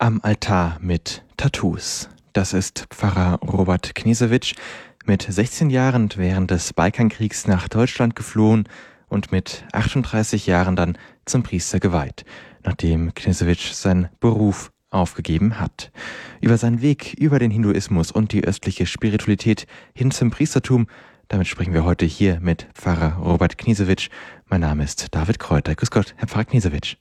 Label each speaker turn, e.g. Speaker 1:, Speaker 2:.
Speaker 1: Am Altar mit Tattoos. Das ist Pfarrer Robert Knesewitsch, mit 16 Jahren während des Balkankriegs nach Deutschland geflohen und mit 38 Jahren dann zum Priester geweiht, nachdem Knesewitsch seinen Beruf aufgegeben hat. Über seinen Weg über den Hinduismus und die östliche Spiritualität hin zum Priestertum, damit sprechen wir heute hier mit Pfarrer Robert Knesewitsch. Mein Name ist David Kräuter. Grüß Gott, Herr Pfarrer Knesewitsch.